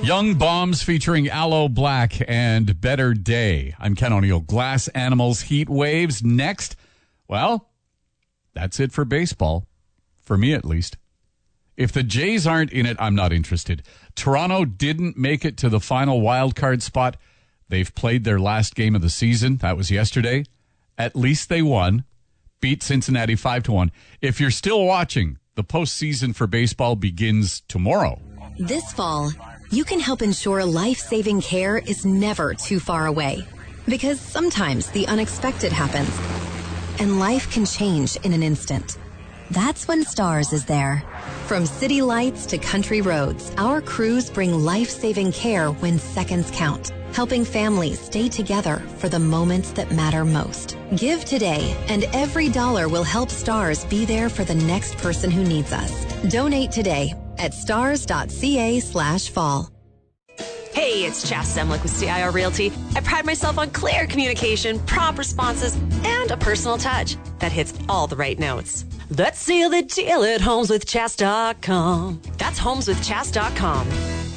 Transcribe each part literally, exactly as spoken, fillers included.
Young Bombs featuring Aloe Black and Better Day. I'm Ken O'Neill. Glass Animals, Heat Waves. Next, well, that's it for baseball. For me, at least. If the Jays aren't in it, I'm not interested. Toronto didn't make it to the final wild card spot. They've played their last game of the season. That was yesterday. At least they won. Beat Cincinnati five to one. If you're still watching, the postseason for baseball begins tomorrow. This fall, you can help ensure life-saving care is never too far away. Because sometimes the unexpected happens, and life can change in an instant. That's when STARS is there. From city lights to country roads, our crews bring life-saving care when seconds count, helping families stay together for the moments that matter most. Give today, and every dollar will help STARS be there for the next person who needs us. Donate today at stars.ca slash fall. Hey, it's Chas Semlik with C I R Realty. I pride myself on clear communication, prompt responses, and a personal touch that hits all the right notes. Let's seal the deal at homes with chas dot com. That's homes with chas dot com.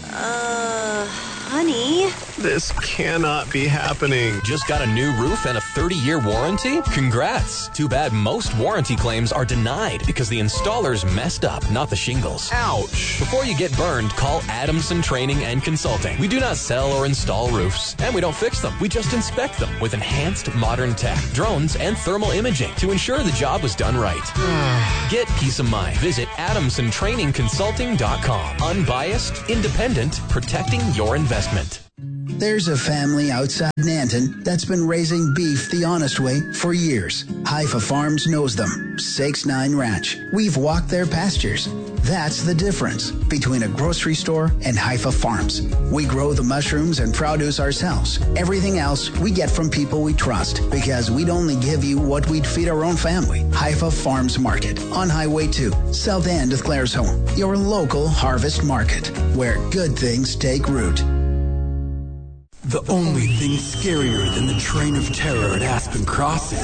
Uh, honey? This cannot be happening. Just got a new roof and a thirty-year warranty? Congrats. Too bad most warranty claims are denied because the installers messed up, not the shingles. Ouch. Before you get burned, call Adamson Training and Consulting. We do not sell or install roofs, and we don't fix them. We just inspect them with enhanced modern tech, drones, and thermal imaging to ensure the job was done right. Get peace of mind. Visit adamson training consulting dot com. Unbiased, independent, protecting your investment. There's a family outside Nanton that's been raising beef the honest way for years. Haifa Farms knows them. six nine Ranch. We've walked their pastures. That's the difference between a grocery store and Haifa Farms. We grow the mushrooms and produce ourselves. Everything else we get from people we trust because we'd only give you what we'd feed our own family. Haifa Farms Market on Highway two, south end of Claresholm. Your local harvest market where good things take root. The only thing scarier than the train of terror at Aspen Crossing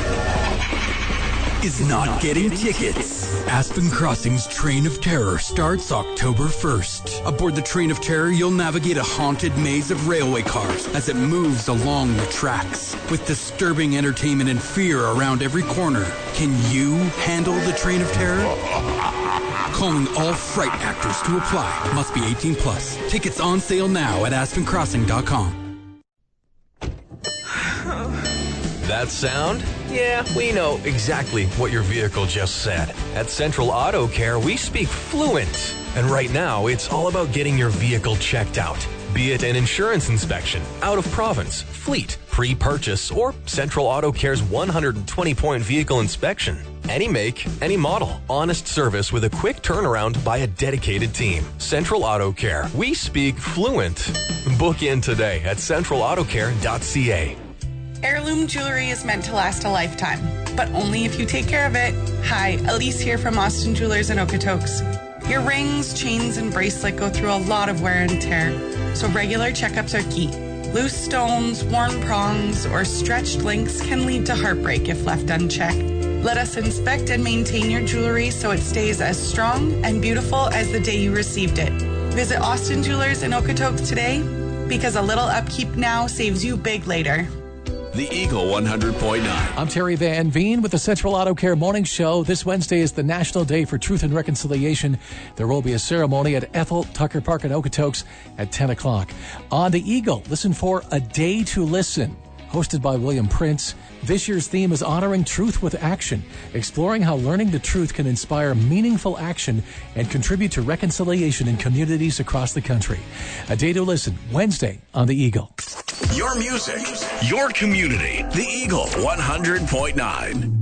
is not getting tickets. Aspen Crossing's Train of Terror starts October first. Aboard the Train of Terror, you'll navigate a haunted maze of railway cars as it moves along the tracks. With disturbing entertainment and fear around every corner, can you handle the Train of Terror? Calling all fright actors to apply. Must be eighteen plus. Tickets on sale now at aspen crossing dot com. That sound? Yeah, we know exactly what your vehicle just said. At Central Auto Care, we speak fluent. And right now, it's all about getting your vehicle checked out. Be it an insurance inspection, out of province, fleet, pre-purchase, or Central Auto Care's one hundred twenty point vehicle inspection. Any make, any model. Honest service with a quick turnaround by a dedicated team. Central Auto Care. We speak fluent. Book in today at central auto care dot c a. Heirloom jewelry is meant to last a lifetime, but only if you take care of it. Hi, Elise here from Austin Jewelers in Okotoks. Your rings, chains, and bracelet go through a lot of wear and tear, so regular checkups are key. Loose stones, worn prongs, or stretched links can lead to heartbreak if left unchecked. Let us inspect and maintain your jewelry so it stays as strong and beautiful as the day you received it. Visit Austin Jewelers in Okotoks today, because a little upkeep now saves you big later. The Eagle one hundred point nine. I'm Terry Van Veen with the Central Auto Care Morning Show. This Wednesday is the National Day for Truth and Reconciliation. There will be a ceremony at Ethel Tucker Park in Okotoks at ten o'clock. On the Eagle, listen for A Day to Listen, hosted by William Prince. This year's theme is honoring truth with action, exploring how learning the truth can inspire meaningful action and contribute to reconciliation in communities across the country. A Day to Listen, Wednesday on the Eagle. Your music, your community. The Eagle one hundred point nine.